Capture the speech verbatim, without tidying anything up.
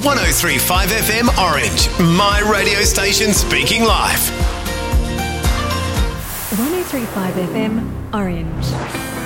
one oh three point five F M Orange, my radio station speaking live. one oh three point five F M Orange.